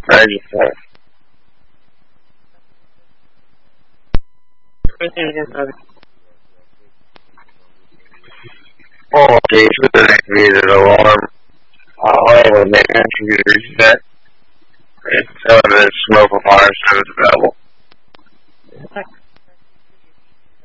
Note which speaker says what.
Speaker 1: I just okay, so the activated alarm. However, the maintenance computer reset. It's the smoke of fire service available.